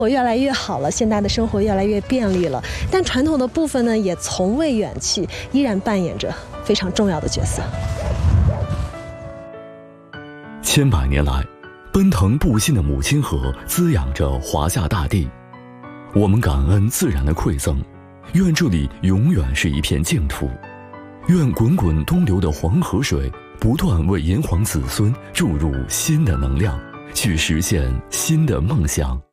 我越来越好了，现代的生活越来越便利了，但传统的部分呢，也从未远弃，依然扮演着非常重要的角色。 千百年来，奔腾不息的母亲河滋养着华夏大地。我们感恩自然的馈赠，愿这里永远是一片净土。愿滚滚东流的黄河水不断为炎黄子孙注入新的能量，去实现新的梦想。